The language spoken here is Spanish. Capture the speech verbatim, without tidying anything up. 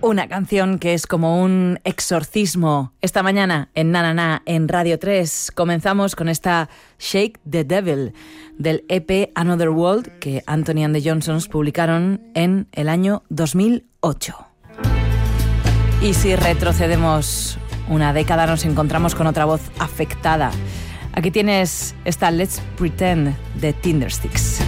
Una canción que es como un exorcismo. Esta mañana en Na Na Na, en Radio tres, comenzamos con esta Shake the Devil del E P Another World que Anthony and the Johnsons publicaron en el año dos mil ocho. Y si retrocedemos una década nos encontramos con otra voz afectada. Aquí tienes esta Let's Pretend de Tindersticks.